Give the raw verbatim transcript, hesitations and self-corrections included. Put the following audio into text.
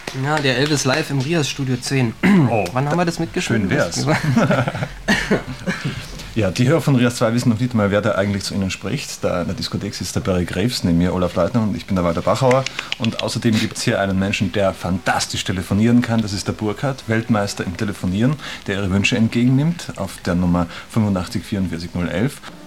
Ja, der Elvis live im Rias Studio zehn. Oh, wann haben wir das mitgeschrieben? Schön wär's. Ja, die Hörer von Rias zwei wissen noch nicht mal, wer da eigentlich zu ihnen spricht. Da in der Diskothek sitzt der Barry Graves neben mir, Olaf Leitner, und ich bin der Walter Bachauer. Und außerdem gibt es hier einen Menschen, der fantastisch telefonieren kann. Das ist der Burkhard, Weltmeister im Telefonieren, der ihre Wünsche entgegennimmt auf der Nummer fünfundachtzig vierundvierzig null elf.